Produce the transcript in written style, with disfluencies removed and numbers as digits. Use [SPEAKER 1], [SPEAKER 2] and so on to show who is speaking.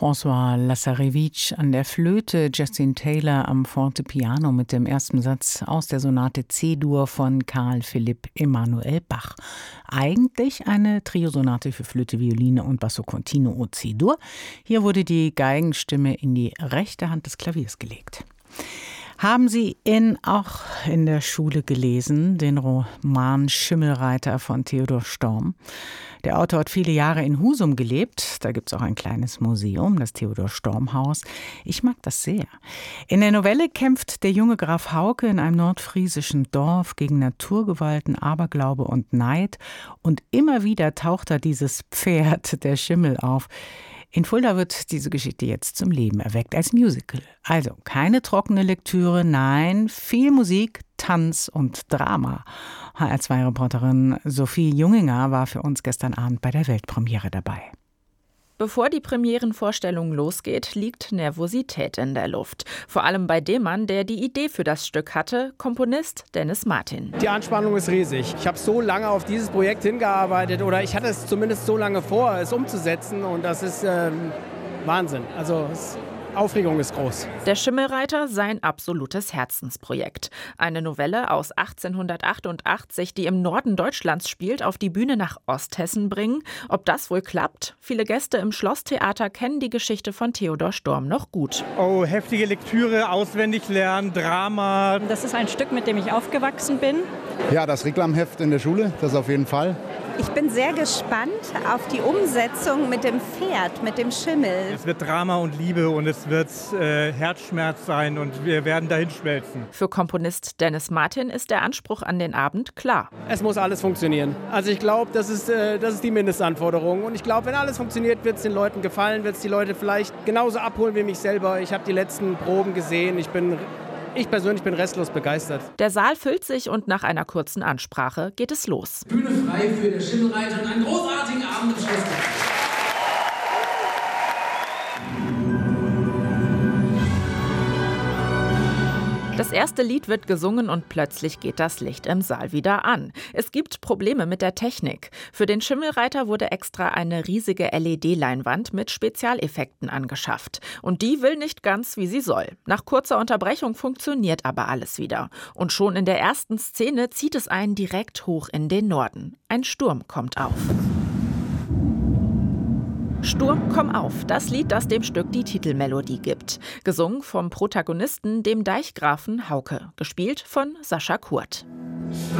[SPEAKER 1] François Lazarevic an der Flöte, Justin Taylor am Fortepiano mit dem ersten Satz aus der Sonate C-Dur von Carl Philipp Emanuel Bach. Eigentlich eine Triosonate für Flöte, Violine und Basso Continuo C-Dur. Hier wurde die Geigenstimme in die rechte Hand des Klaviers gelegt. Haben Sie auch in der Schule gelesen, den Roman Schimmelreiter von Theodor Storm? Der Autor hat viele Jahre in Husum gelebt. Da gibt es auch ein kleines Museum, das Theodor-Storm-Haus. Ich mag das sehr. In der Novelle kämpft der junge Graf Hauke in einem nordfriesischen Dorf gegen Naturgewalten, Aberglaube und Neid. Und immer wieder taucht da dieses Pferd, der Schimmel, auf. In Fulda wird diese Geschichte jetzt zum Leben erweckt als Musical. Also keine trockene Lektüre, nein, viel Musik, Tanz und Drama. HR2-Reporterin Sophie Junginger war für uns gestern Abend bei der Weltpremiere dabei.
[SPEAKER 2] Bevor die Premierenvorstellung losgeht, liegt Nervosität in der Luft. Vor allem bei dem Mann, der die Idee für das Stück hatte, Komponist Dennis Martin.
[SPEAKER 3] Die Anspannung ist riesig. Ich habe so lange auf dieses Projekt hingearbeitet, oder ich hatte es zumindest so lange vor, es umzusetzen, und das ist Wahnsinn. Also Aufregung ist groß.
[SPEAKER 2] Der Schimmelreiter, sein absolutes Herzensprojekt. Eine Novelle aus 1888, die im Norden Deutschlands spielt, auf die Bühne nach Osthessen bringen. Ob das wohl klappt? Viele Gäste im Schlosstheater kennen die Geschichte von Theodor Storm noch gut.
[SPEAKER 4] Oh, heftige Lektüre, auswendig lernen, Drama.
[SPEAKER 5] Das ist ein Stück, mit dem ich aufgewachsen bin.
[SPEAKER 6] Ja, das Reklamheft in der Schule, das auf jeden Fall.
[SPEAKER 7] Ich bin sehr gespannt auf die Umsetzung mit dem Pferd, mit dem Schimmel.
[SPEAKER 4] Es wird Drama und Liebe und es wird Herzschmerz sein und wir werden dahin schmelzen.
[SPEAKER 2] Für Komponist Dennis Martin ist der Anspruch an den Abend klar.
[SPEAKER 3] Es muss alles funktionieren. Also ich glaube, das ist die Mindestanforderung. Und ich glaube, wenn alles funktioniert, wird es den Leuten gefallen, wird es die Leute vielleicht genauso abholen wie mich selber. Ich habe die letzten Proben gesehen. Ich persönlich bin restlos begeistert.
[SPEAKER 2] Der Saal füllt sich und nach einer kurzen Ansprache geht es los.
[SPEAKER 8] Bühne frei für den Schimmelreiter und einen großartigen Abend im Schloss.
[SPEAKER 2] Das erste Lied wird gesungen und plötzlich geht das Licht im Saal wieder an. Es gibt Probleme mit der Technik. Für den Schimmelreiter wurde extra eine riesige LED-Leinwand mit Spezialeffekten angeschafft. Und die will nicht ganz, wie sie soll. Nach kurzer Unterbrechung funktioniert aber alles wieder. Und schon in der ersten Szene zieht es einen direkt hoch in den Norden. Ein Sturm kommt auf. Sturm, komm auf, das Lied, das dem Stück die Titelmelodie gibt. Gesungen vom Protagonisten, dem Deichgrafen Hauke, gespielt von Sascha Kurt.